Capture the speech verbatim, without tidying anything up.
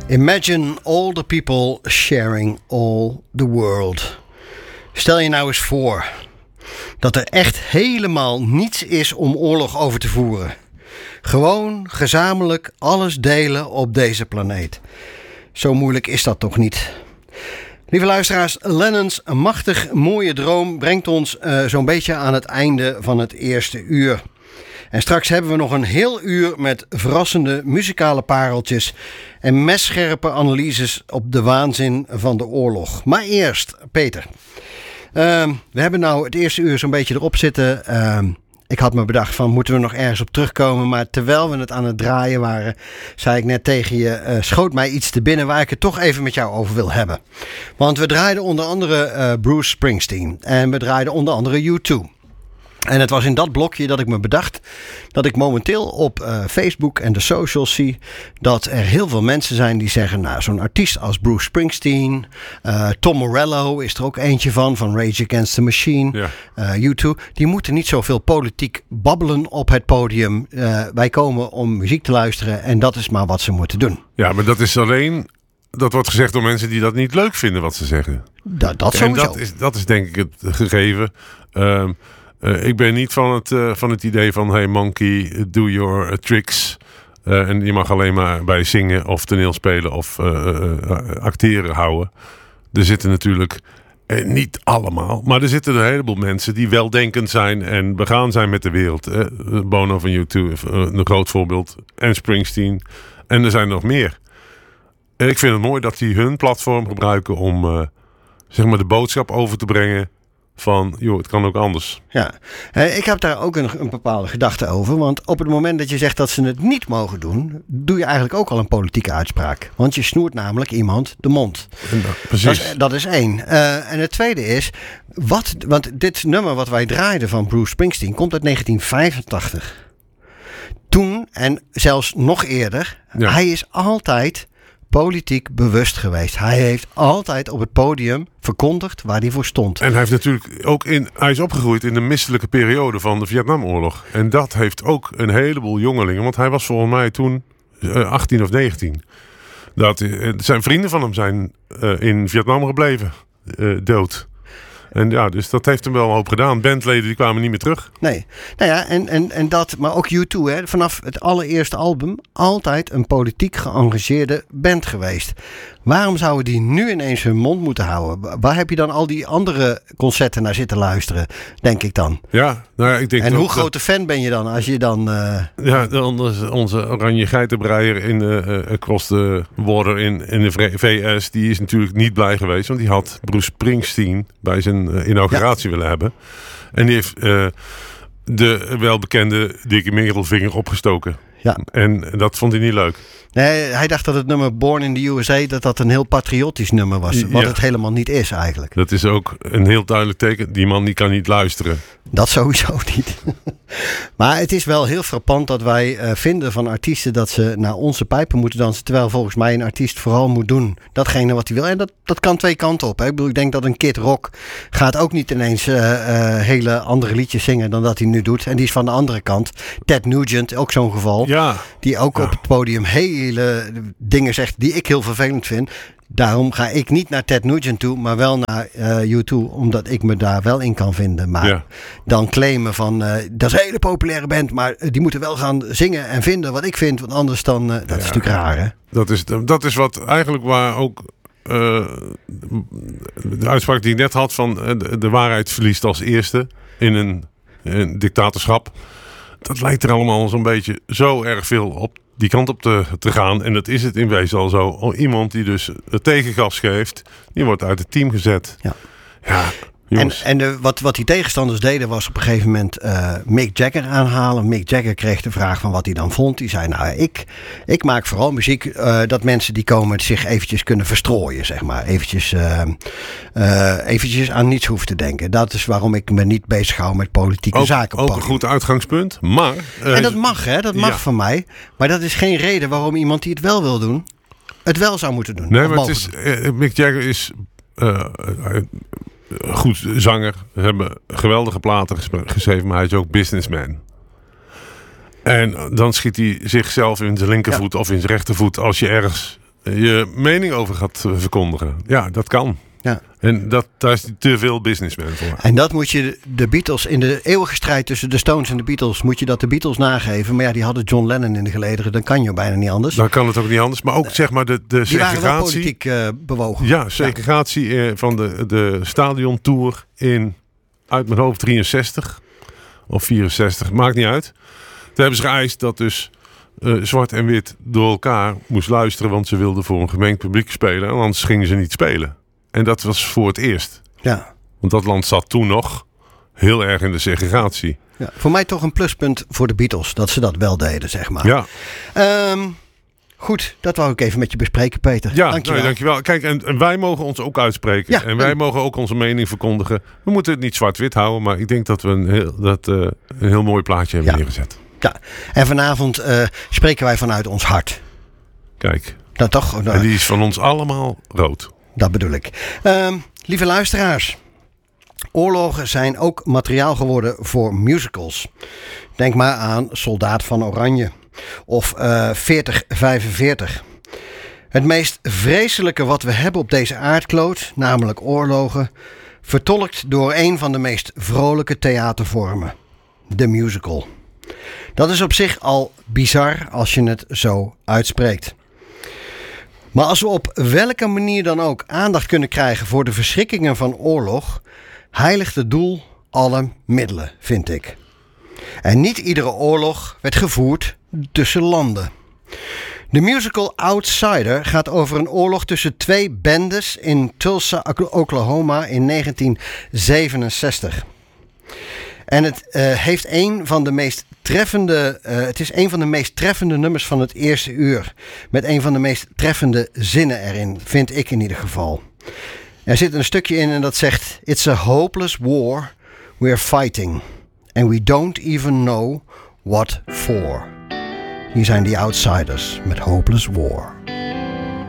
Imagine all the people sharing all the world. Stel je nou eens voor dat er echt helemaal niets is om oorlog over te voeren. Gewoon gezamenlijk alles delen op deze planeet. Zo moeilijk is dat toch niet? Lieve luisteraars, Lennon's machtig mooie droom brengt ons uh, zo'n beetje aan het einde van het eerste uur. En straks hebben we nog een heel uur met verrassende muzikale pareltjes en messcherpe analyses op de waanzin van de oorlog. Maar eerst, Peter. Uh, we hebben nou het eerste uur zo'n beetje erop zitten. Uh, ik had me bedacht van, moeten we nog ergens op terugkomen? Maar terwijl we het aan het draaien waren, zei ik net tegen je, uh, schoot mij iets te binnen waar ik het toch even met jou over wil hebben. Want we draaiden onder andere uh, Bruce Springsteen en we draaiden onder andere U twee. En het was in dat blokje dat ik me bedacht dat ik momenteel op uh, Facebook en de socials zie dat er heel veel mensen zijn die zeggen, nou, zo'n artiest als Bruce Springsteen, uh, Tom Morello is er ook eentje van, van Rage Against the Machine, ja. uh, U twee, die moeten niet zoveel politiek babbelen op het podium. Uh, wij komen om muziek te luisteren en dat is maar wat ze moeten doen. Ja, maar dat is alleen, dat wordt gezegd door mensen die dat niet leuk vinden wat ze zeggen. Da- dat en sowieso. dat is, dat is denk ik het gegeven. Um, Uh, ik ben niet van het, uh, van het idee van, hey monkey, do your uh, tricks. Uh, en je mag alleen maar bij zingen of toneelspelen of uh, uh, acteren houden. Er zitten natuurlijk, uh, niet allemaal, maar er zitten een heleboel mensen die weldenkend zijn en begaan zijn met de wereld. Uh, Bono van U twee, uh, een groot voorbeeld. En Springsteen. En er zijn nog meer. Uh, ik vind het mooi dat die hun platform gebruiken om uh, zeg maar de boodschap over te brengen van, joh, het kan ook anders. Ja, ik heb daar ook een, een bepaalde gedachte over. Want op het moment dat je zegt dat ze het niet mogen doen, doe je eigenlijk ook al een politieke uitspraak. Want je snoert namelijk iemand de mond. Ja, precies. Dat is, dat is één. Uh, en het tweede is, wat, want dit nummer wat wij draaiden van Bruce Springsteen komt uit negentien vijfentachtig. Toen, en zelfs nog eerder, Ja. hij is altijd politiek bewust geweest. Hij heeft altijd op het podium verkondigd waar hij voor stond. En hij heeft natuurlijk ook in, hij is opgegroeid in de misselijke periode van de Vietnamoorlog. En dat heeft ook een heleboel jongelingen, want hij was volgens mij toen uh, achttien of negentien. Dat, uh, zijn vrienden van hem zijn uh, in Vietnam gebleven, uh, dood. En ja, dus dat heeft hem wel een hoop gedaan. Bandleden die kwamen niet meer terug. Nee, nou ja, en, en, en dat, maar ook U twee, hè, vanaf het allereerste album altijd een politiek geëngageerde band geweest. Waarom zouden die nu ineens hun mond moeten houden? Waar heb je dan al die andere concerten naar zitten luisteren, denk ik dan? Ja, nou ja, ik denk en dat, hoe grote fan ben je dan als je dan... Uh... Ja, onze, onze oranje geitenbreier in de, uh, across the water in, in de V S, die is natuurlijk niet blij geweest, want die had Bruce Springsteen bij zijn uh, inauguratie ja. willen hebben. En die heeft uh, de welbekende dikke middelvinger opgestoken. Ja. En dat vond hij niet leuk. Nee, hij dacht dat het nummer Born in the U S A dat dat een heel patriotisch nummer was. Wat ja. het helemaal niet is eigenlijk. Dat is ook een heel duidelijk teken. Die man die kan niet luisteren. Dat sowieso niet. Maar het is wel heel frappant dat wij uh, vinden van artiesten dat ze naar onze pijpen moeten dansen. Terwijl volgens mij een artiest vooral moet doen datgene wat hij wil. En dat, dat kan twee kanten op. Hè. Ik bedoel, ik denk dat een Kid Rock gaat ook niet ineens uh, uh, hele andere liedjes zingen dan dat hij nu doet. En die is van de andere kant. Ted Nugent, ook zo'n geval. Ja. Die ook ja. op het podium hele dingen zegt die ik heel vervelend vind. Daarom ga ik niet naar Ted Nugent toe, maar wel naar uh, U twee, omdat ik me daar wel in kan vinden. Maar ja. dan claimen van, uh, dat is een hele populaire band, maar die moeten wel gaan zingen en vinden wat ik vind, want anders dan, uh, dat ja. is natuurlijk raar, hè? Dat is, dat is wat eigenlijk waar ook uh, de uitspraak die ik net had van uh, de, de waarheid verliest als eerste in een, een dictatorschap. Dat lijkt er allemaal zo'n beetje zo erg veel op die kant op te, te gaan. En dat is het in wezen al zo. Iemand die dus het tegengas geeft, die wordt uit het team gezet. Ja. Ja, en en de, wat, wat die tegenstanders deden was op een gegeven moment uh, Mick Jagger aanhalen. Mick Jagger kreeg de vraag van wat hij dan vond. Die zei, nou, ik, ik maak vooral muziek uh, dat mensen die komen zich eventjes kunnen verstrooien, zeg maar. Eventjes, uh, uh, eventjes aan niets hoeven te denken. Dat is waarom ik me niet bezig hou met politieke ook, zaken. Ook een goed uitgangspunt, maar... Uh, en dat mag, hè? Dat mag ja. van mij. Maar dat is geen reden waarom iemand die het wel wil doen, het wel zou moeten doen. Nee, maar het is, uh, Mick Jagger is... Uh, uh, goed zanger, ze hebben geweldige platen geschreven, maar hij is ook businessman. En dan schiet hij zichzelf in zijn linkervoet ja. of in zijn rechtervoet als je ergens je mening over gaat verkondigen. Ja, dat kan. Ja. En dat, daar is te veel businessman voor. En dat moet je de Beatles, in de eeuwige strijd tussen de Stones en de Beatles, moet je dat de Beatles nageven. Maar ja, die hadden John Lennon in de gelederen. Dan kan je bijna niet anders. Dan kan het ook niet anders. Maar ook zeg maar de, de die segregatie. waren wel politiek uh, bewogen. Ja, segregatie ja. van de, de stadiontour in, uit mijn hoofd, drieënzestig of vierenzestig. Maakt niet uit. Toen hebben ze geëist dat dus uh, zwart en wit door elkaar moest luisteren. Want ze wilden voor een gemengd publiek spelen. En anders gingen ze niet spelen. En dat was voor het eerst. Ja. Want dat land zat toen nog heel erg in de segregatie. Ja, voor mij toch een pluspunt voor de Beatles. Dat ze dat wel deden, zeg maar. Ja. Um, goed, dat wou ik even met je bespreken, Peter. Ja, dankjewel. Nee, dankjewel. Kijk, en, en wij mogen ons ook uitspreken. Ja, en wij en... mogen ook onze mening verkondigen. We moeten het niet zwart-wit houden. Maar ik denk dat we een heel, dat, uh, een heel mooi plaatje hebben ja. neergezet. Ja, en vanavond uh, spreken wij vanuit ons hart. Kijk. Nou, toch, nou, en die is van ons allemaal rood. Dat bedoel ik. Uh, lieve luisteraars. Oorlogen zijn ook materiaal geworden voor musicals. Denk maar aan Soldaat van Oranje. Of uh, veertig vijfenveertig. Het meest vreselijke wat we hebben op deze aardkloot, namelijk oorlogen, vertolkt door een van de meest vrolijke theatervormen. De musical. Dat is op zich al bizar als je het zo uitspreekt. Maar als we op welke manier dan ook aandacht kunnen krijgen voor de verschrikkingen van oorlog, heiligt het doel alle middelen, vind ik. En niet iedere oorlog werd gevoerd tussen landen. De musical Outsider gaat over een oorlog tussen twee bendes in Tulsa, Oklahoma in negentien zevenenzestig. En het uh, heeft een van de meest treffende, uh, het is een van de meest treffende nummers van het eerste uur. Met een van de meest treffende zinnen erin, vind ik in ieder geval. Er zit een stukje in en dat zegt: It's a hopeless war we're fighting. And we don't even know what for. Hier zijn die Outsiders met Hopeless War.